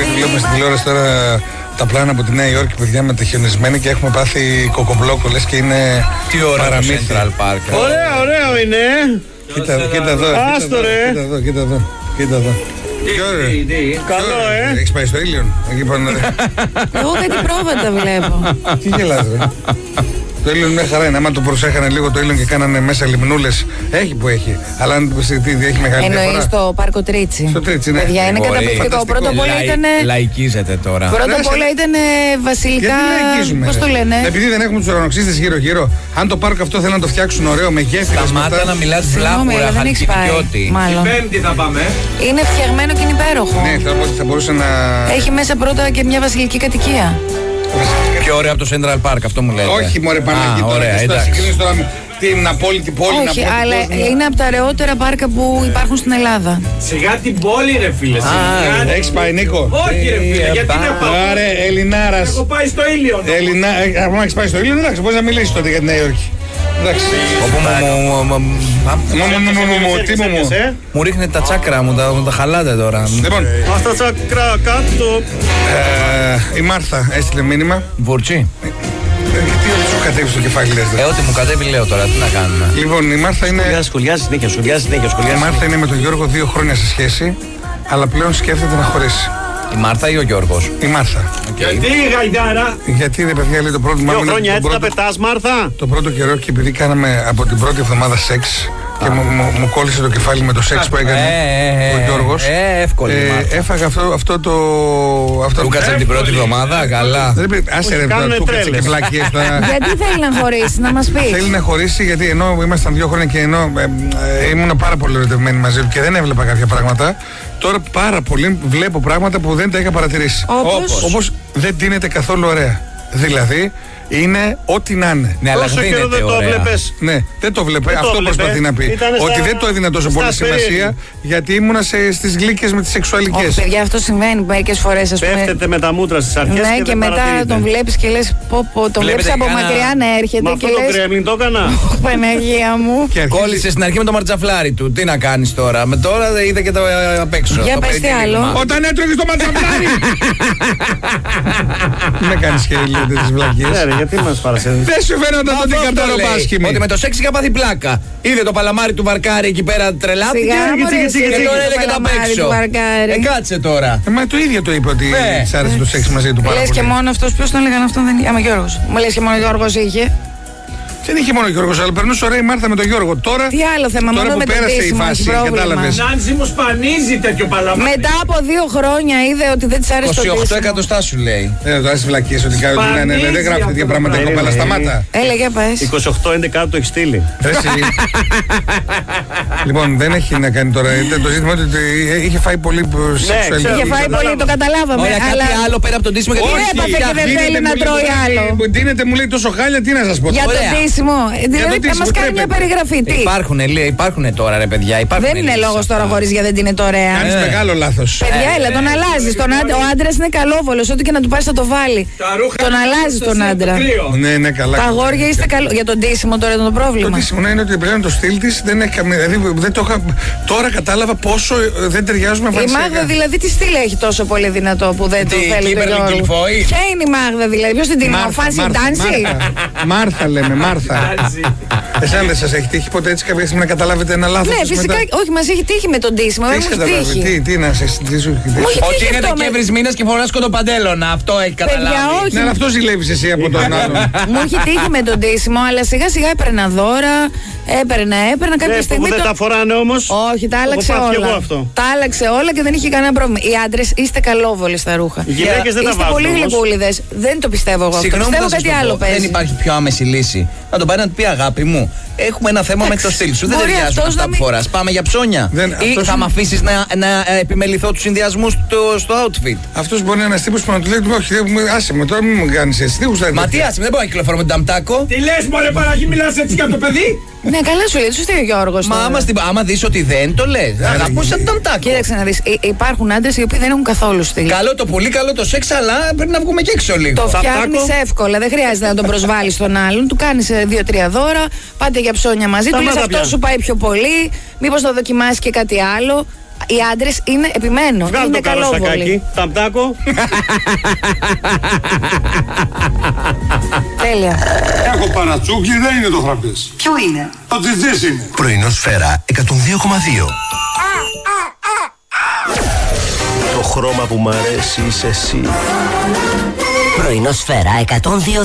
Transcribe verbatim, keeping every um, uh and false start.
βλέπουμε στην τηλεόραση τώρα τα πλάνα από τη Νέα Υόρκη, παιδιά, μεταχιονισμένοι και έχουμε πάθει κοκομπλόκο, λες και είναι παραμύθι. Ωραίο, ωραίο είναι. Κοίτα, κοίτα εδώ. Άστο ρε. Κοίτα εδώ, κοίτα εδώ. Κοίτα εδώ. Καλό, ε. Έχεις πάει στο Ήλιον? Εγώ κάτι πρόβατα βλέπω. Τι γελάς ρε? Το Ήλιον μια χαρά είναι. Άμα το προσέχανε λίγο το Ήλιον και κάνανε μέσα λιμνούλες, έχει που έχει. Αλλά αν έχει μεγάλη διαφορά. Εννοείς στο πάρκο Τρίτσι. Στο Τρίτσι, ναι. Παιδιά, είναι καταπληκτικό. Πρώτα απ' όλα ήταν. Λαϊκίζεται τώρα. Πρώτα απ' όλα ήταν βασιλικά. Πώς το λένε? Επειδή δεν έχουμε τους ουρανοξύστες γύρω-γύρω, αν το πάρκο αυτό θέλουν να το φτιάξουν ωραίο με γέφυρες. Σταμάτα να μιλάς βλάχουρα, χαλκιδικιώτη. Μάλλον. Την Πέμπτη θα πάμε. Είναι φτιαγμένο και είναι υπέροχο. Ναι, θέλω ότι θα μπορούσε να. Έχει μέσα πρώτα και μια βασιλική κατοικία. Πιο ωραίο από το Central Park, αυτό μου λέτε. Όχι, μωρέ Παναγί, τώρα θα συγκρίνεις τώρα την απόλυτη πόλη. Όχι, αλλά είναι από τα ωραιότερα πάρκα που υπάρχουν στην Ελλάδα. Σιγά την πόλη ρε φίλε. Έχεις πάει Νίκο? Όχι ρε φίλε, γιατί να πάω? Άρε, Ελληνάρας. Έχω πάει στο Ήλιον. Αν έχεις πάει στο Ήλιον, εντάξει, μπορείς να μιλήσεις τότε για τη Νέα Υόρκη. Εντάξει. Τι μου μου ρίχνετε τα τσάκρα μου, τα χαλάτε τώρα. Λοιπόν, ας τα τσάκρα κάτω. Η Μάρθα έστειλε μήνυμα. Βουρτσί. Τι σου κατέβει στο κεφάλι λες? Ε, ό,τι μου κατέβει λέω τώρα, τι να κάνουμε. Λοιπόν, η Μάρθα είναι. Σχολιάζει συνέχεια, σχολιάζει συνέχεια. Η Μάρθα είναι με τον Γιώργο δύο χρόνια σε σχέση, αλλά πλέον σκέφτεται να χωρίσει. Η Μάρθα ή ο Γιώργος? Η Μάρθα. Okay. Γιατί η γαϊδάρα? Γιατί ρε παιδιά, λέει το πρόβλημα. Δύο χρόνια έτσι τα πετάς, Μάρθα. Το πρώτο καιρό και επειδή κάναμε από την πρώτη εβδομάδα σεξ και μου, μου, μου κόλλησε το κεφάλι με το σεξ που έκανε ε, ο Γιώργος. Ε, εύκολη ε, έφαγα αυτό, αυτό το. Αυτό του κάτσε την πρώτη εβδομάδα, καλά. Άσε ρε του κάτσε και βλακίες. Γιατί θέλει να χωρίσει, να μας πει? Θέλει να χωρίσει γιατί ενώ ήμασταν δύο χρόνια και ενώ ε, ε, ήμουν πάρα πολύ ερωτευμένη μαζί του και δεν έβλεπα κάποια πράγματα. Τώρα πάρα πολύ βλέπω πράγματα που δεν τα είχα παρατηρήσει. Όπως, Όπως δεν τίνεται καθόλου ωραία. Δηλαδή είναι ό,τι να είναι. Ναι, τόσο καιρό δεν το βλέπεις. Ναι, δεν το βλέπε. Δεν Αυτό το προσπαθεί να πει. Ότι στα... δεν το έδινα τόσο πολύ σημασία γιατί ήμουνα στις γλύκες με τις σεξουαλικές. Όχι, παιδιά, αυτό συμβαίνει μερικές φορές. Ας πούμε. Πέφτεται με τα μούτρα στις αρχές. Ναι, και, και μετά τον βλέπεις και λες πω, πω, τον βλέπεις από κάνα... μακριά να έρχεται. Μα και αυτό λες... το Κρέμλιν το έκανα. Παναγία μου. Κόλλησε στην αρχή με το μαρτζαφλάρι του. Τι να κάνεις τώρα? Με τώρα είδα και το απ' έξω. Για πες τι άλλο. Όταν έτρωγες το μαρτζαφλάρι. Με κάνεις χέρι λέτε τις βλακίες. Γιατί μας παρασύρει? Δεν σου φαίνονταν το τι καρταροπάσχημη. Ότι με το σεξ είχα πάθει πλάκα. Είδε το παλαμάρι του Βαρκάρη εκεί πέρα, τρελάθηκε. Και τώρα έλεγε τα παίξω. Ε, κάτσε τώρα. Ε, μα το ίδιο το είπε ότι της άρεσε το σεξ μαζί του πάρα πολύ. Λες και μόνο αυτός, ποιος τον έλεγαν αυτόν δεν είχε? Άμα Γιώργος. Μου λες και μόνο ο Γιώργος είχε. Δεν είχε μόνο ο Γιώργος, αλλά περνούσε ωραία η Μάρθα με τον Γιώργο. Τώρα, τι άλλο θέμα, τώρα μόνο που με πέρασε η φάση, κατάλαβες. Νάνση μου σπανίζει τέτοιο παλαμάρι. Μετά από δύο χρόνια είδε ότι δεν της άρεσε το είκοσι οκτώ ντύσιμο. εκατοστά σου λέει. Ε, τώρα στις βλακίες ότι κάνει. Δεν γράφει τέτοια πράγματα κοπέλα, σταμάτα. Έλα, για πες. είκοσι οκτώ έντεκα το έχει στείλει. Λοιπόν, δεν έχει να κάνει τώρα. Το ζήτημα ότι είχε φάει πολύ σεξουαλική. Είχε φάει πολύ, το καταλάβαμε. Ωραία, κάτι άλλο πέρα από τον ντύσιμο. Τι έπαθε και δεν θέλει να τρώει άλλο? Ντύνεται, μου λέει τόσο χάλια, τι να σας πω. Για το ντύσιμο. Δηλαδή θα μας κάνει μια περιγραφή. Τι? Υπάρχουν τώρα ρε παιδιά. Δεν είναι λόγος τώρα χωρίς για δεν την είναι το ωραία. Κάνεις μεγάλο λάθος. Παιδιά, έλα, τον αλλάζεις. Ο άντρας είναι καλόβολος. Ό,τι και να του πάρεις θα το βάλει. Τον αλλάζεις τον άντρα. Ναι, ναι, καλά. Τα αγόρια είστε καλό. Για τον ντύσιμο τώρα ήταν το πρόβλημα. Το ντύσιμο είναι ότι πλέον το στυλ της δεν έχει καμία. Δηλαδή δεν το είχα. Τώρα κατάλαβα πόσο δεν ταιριάζουμε βασικά. Η Μάγδα δηλαδή τι στυλ έχει τόσο πολύ δυνατό που δεν το θέλει το Γιώργο? Ποια είναι η Μάγδα δηλαδή? Ποιος την τιμά? Ο Φάνσι Ντάνσι? Μάρθα λέμε, Μάρθα. Εσάν δεν σας έχει τύχει ποτέ έτσι κάποια στιγμή να καταλάβετε ένα λάθος? Ναι, φυσικά. Όχι, μας έχει τύχει με τον ντύσιμο. Τι έχει καταλάβει? Τι, τι να σε τύχει? Ότι είναι δεκέμβρης μήνας και φοράς κοντοπαντέλωνα. Αυτό έχει καταλάβει. Ναι, αλλά αυτό ζηλεύεις εσύ από τον άλλον. Μου έχει τύχει με τον ντύσιμο, αλλά σιγά σιγά έπαιρνα δώρα. Έπαιρνα, έπαιρνα κάποια στιγμή. Δεν τα φοράνε όμως. Όχι, τα άλλαξε όλα. Τα άλλαξε όλα και δεν είχε κανένα πρόβλημα. Οι άντρες είστε καλόβολοι στα ρούχα. Οι γυναίκες δεν τα βάζουν. Είστε πολύ γλυκούλιδες. Δεν το πιστεύω εγώ. Συγγνώμη, πιστεύω κάτι άλλο παίζει. Δεν υπάρχει πιο άμεση λύση. Να τον πάρει να του πει αγάπη μου. Έχουμε ένα θέμα με το στυλ σου. Δεν ταιριάζουν αυτά που φοράς. Πάμε για ψώνια. Ή θα με αφήσεις να επιμεληθώ τους συνδυασμούς στο outfit. Αυτός μπορεί να είναι ένας τύπος που να του λέει: όχι, άσε με τώρα, μην μου κάνεις έτσι. Μα τι άσε με, δεν μπορώ να κυκλοφορώ με τον ταμτάκο. Τι λες, μωρέ Παναγί, μιλάς έτσι για το παιδί? Ναι, καλά σου λέει, του στείλει ο Γιώργος. Μα άμα, άμα δεις ότι δεν το λες, θα πω σαν τον τάκο. Κοίταξε να δεις, υπάρχουν άντρες οι οποίοι δεν έχουν καθόλου στυλ. Καλό το πολύ, καλό το σεξ, αλλά πρέπει να βγούμε και έξω λίγο. Το φτιάχνεις εύκολα, δεν χρειάζεται να τον προσβάλλεις στον άλλον. Του κάνεις δύο-τρία δώρα, πάτε για ψώνια μαζί, του λες αυτό σου πάει πιο πολύ, μήπως το δοκιμάσει και κάτι άλλο. Οι άντρες είναι, επιμένω, βγάλ' είναι το καλόσακάκι. Ταμπτάκο. Τέλεια. Έχω παρατσούκλι, δεν είναι το φραπές. Ποιο είναι? Το τζιτζής είναι. Πρωινό Σφαίρα εκατόν δύο κόμμα δύο. Το χρώμα που μ' αρέσει είσαι εσύ. Πρωινό Σφαίρα εκατόν δύο.